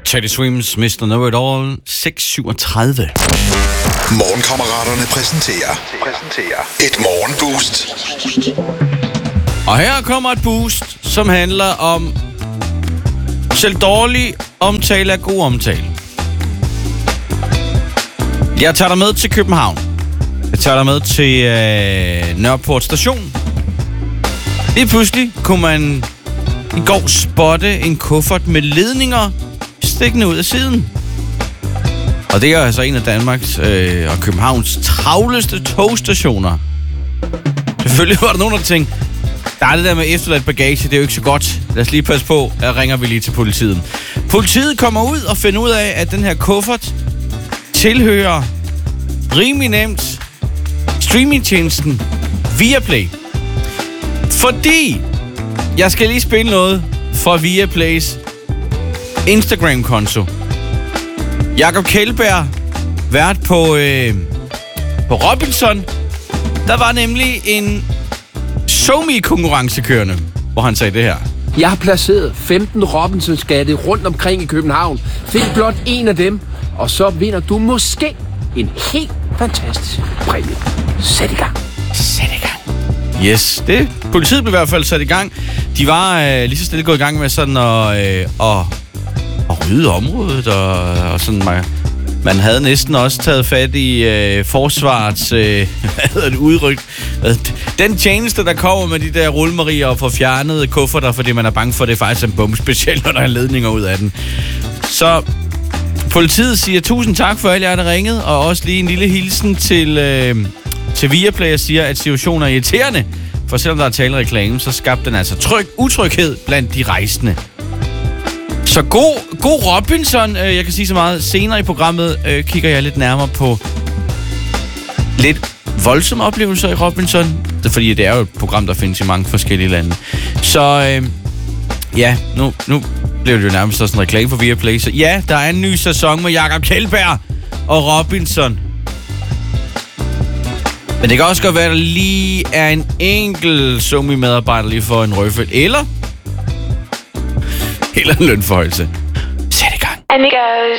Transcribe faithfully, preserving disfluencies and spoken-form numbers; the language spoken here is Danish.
Teddy Swims, mister Know It All, seks syvogtredive. Morgenkammeraterne præsenterer, præsenterer et morgenboost. Og her kommer et boost, som handler om selv dårlig omtale af god omtale. Jeg tager dig med til København. Jeg tager dig med til øh, Nørreport station. Lige pludselig kunne man i går spotte en kuffert med ledninger stikkende ud af siden. Og det er altså en af Danmarks øh, og Københavns travleste togstationer. Selvfølgelig var der nogen, der tænkte, der er det der med efterladt bagage, det er jo ikke så godt. Lad os lige passe på, at ringer vi lige til politiet. Politiet kommer ud og finder ud af, at den her kuffert tilhører rimelig nemt streamingtjenesten Viaplay. Fordi jeg skal lige spille noget fra Viaplays Instagram-konto. Jakob Kjeldberg, vært på, øh, på Robinson. Der var nemlig en SoMe-konkurrence kørende, hvor han sagde det her. Jeg har placeret femten Robinson-skatte rundt omkring i København. Find blot en af dem, og så vinder du måske en helt fantastisk præmie. Sæt i gang. Sæt i gang. Yes, det politiet blev i hvert fald sat i gang. De var øh, lige så stille gået i gang med sådan at, øh, at, at rydde området, og, og sådan, man, man havde næsten også taget fat i øh, forsvarets øh, hvad hedder det, udryk. Den tjeneste, der kommer med de der rullemarier og får fjernet kufferter, fordi man er bange for, at det er faktisk en bombe, specielt når der er ledninger ud af den. Så politiet siger tusind tak for alle jer, der ringede, og også lige en lille hilsen til... Øh, til Viaplay siger, at situationen er irriterende, for selvom der er tale reklame, så skabte den altså tryg, utryghed blandt de rejsende. Så god, god Robinson, øh, jeg kan sige så meget. Senere i programmet øh, kigger jeg lidt nærmere på lidt voldsomme oplevelser i Robinson, fordi det er jo et program, der findes i mange forskellige lande. Så øh, ja, nu, nu blev det jo nærmest sådan en reklame for Viaplay. Så ja, der er en ny sæson med Jakob Kjeldberg og Robinson. Men det kan også godt være, at der lige er en enkelt SoMe-medarbejder lige for en røgfødt. Eller... Eller en lønforhøjelse. Sæt i gang. And it goes